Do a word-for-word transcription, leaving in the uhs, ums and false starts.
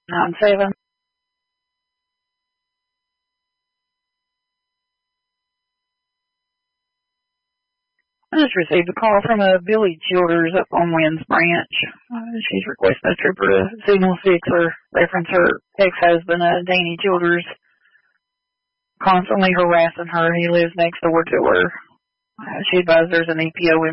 nine seven. I just received a call from a Billy Childers up on Winds Branch. Uh, she's requesting a trooper to signal six or reference her ex-husband, uh, Danny Childers, constantly harassing her. He lives next door to her. Uh, she advised there's an E P O